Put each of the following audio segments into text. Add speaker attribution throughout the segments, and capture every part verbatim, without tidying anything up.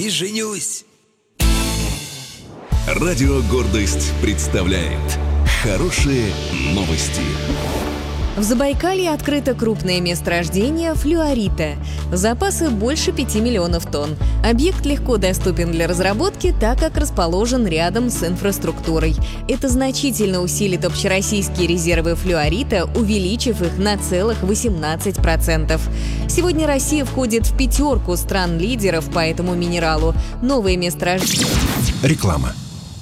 Speaker 1: и женюсь.
Speaker 2: Радио «Гордость» представляет хорошие новости.
Speaker 3: В Забайкалье открыто крупное месторождение флюорита. Запасы больше пяти миллионов тонн. Объект легко доступен для разработки, так как расположен рядом с инфраструктурой. Это значительно усилит общероссийские резервы флюорита, увеличив их на целых восемнадцать процентов. Сегодня Россия входит в пятерку стран-лидеров по этому минералу. Новые месторождения.
Speaker 2: Реклама.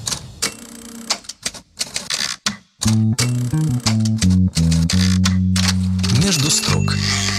Speaker 4: «Между строк»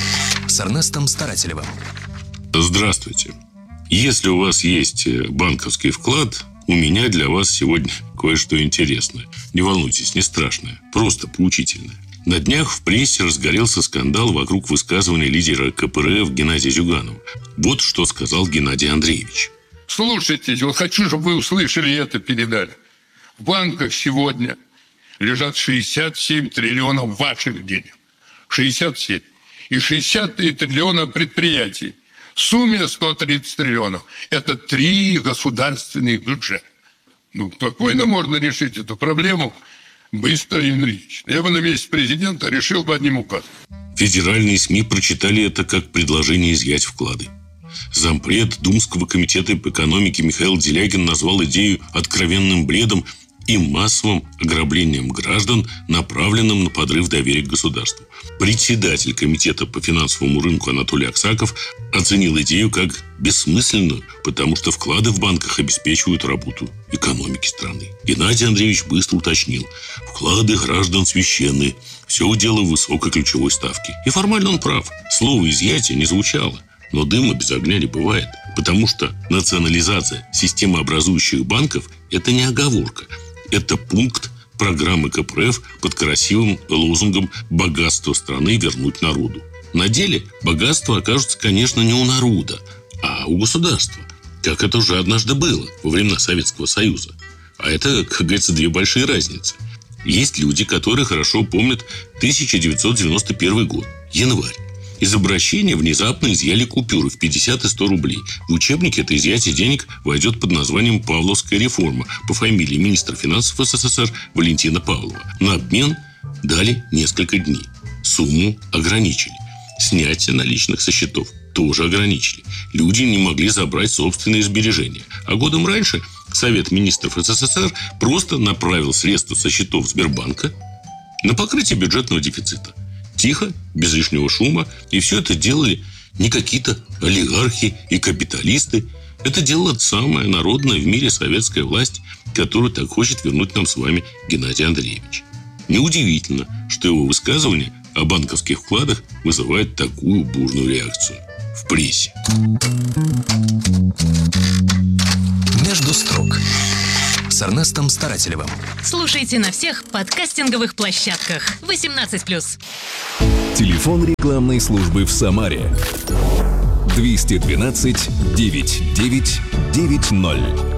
Speaker 4: с Эрнестом Старателевым.
Speaker 5: Здравствуйте. Если у вас есть банковский вклад, у меня для вас сегодня кое-что интересное. Не волнуйтесь, не страшное, просто поучительное. На днях в прессе разгорелся скандал вокруг высказывания лидера ка пэ эр эф Геннадия Зюганова. Вот что сказал Геннадий Андреевич.
Speaker 6: Слушайте, вот хочу, чтобы вы услышали это, передали. В банках сегодня лежат шестьдесят семь триллионов ваших денег. шестьдесят семь. И шестьдесят три триллиона предприятий. В сумме сто тридцать триллионов. Это три государственных бюджета. Ну, спокойно можно решить эту проблему быстро и энергично. Я бы на месте президента решил бы одним указом.
Speaker 5: Федеральные СМИ прочитали это как предложение изъять вклады. Зампред Думского комитета по экономике Михаил Делягин назвал идею откровенным бредом и массовым ограблением граждан, направленным на подрыв доверия к государству. Председатель комитета по финансовому рынку Анатолий Аксаков оценил идею как бессмысленную, потому что вклады в банках обеспечивают работу экономики страны. Геннадий Андреевич быстро уточнил: вклады граждан священны, все дело высокой ключевой ставки. И формально он прав. Слово «изъятие» не звучало. Но дыма без огня не бывает, потому что национализация системообразующих банков – это не оговорка. Это пункт программы ка пэ эр эф под красивым лозунгом «богатство страны вернуть народу». На деле богатство окажется, конечно, не у народа, а у государства, как это уже однажды было во времена Советского Союза. А это, как говорится, две большие разницы. Есть люди, которые хорошо помнят тысяча девятьсот девяносто первый год, январь. Из обращения внезапно изъяли купюры в пятьдесят и сто рублей. В учебнике это изъятие денег войдет под названием «Павловская реформа» по фамилии министра финансов эс эс эс эр Валентина Павлова. На обмен дали несколько дней. Сумму ограничили. Снятие наличных со счетов тоже ограничили. Люди не могли забрать собственные сбережения. А годом раньше Совет министров эс эс эс эр просто направил средства со счетов Сбербанка на покрытие бюджетного дефицита. Тихо, без лишнего шума. И все это делали не какие-то олигархи и капиталисты. Это делала самая народная в мире советская власть, которую так хочет вернуть нам с вами Геннадий Андреевич. Неудивительно, что его высказывания о банковских вкладах вызывают такую бурную реакцию в прессе.
Speaker 4: «Между строк» с Эрнестом Старателевым.
Speaker 7: Слушайте на всех подкастинговых площадках. восемнадцать плюс.
Speaker 2: Телефон рекламной службы в Самаре. двести двенадцать девятьсот девять девять ноль.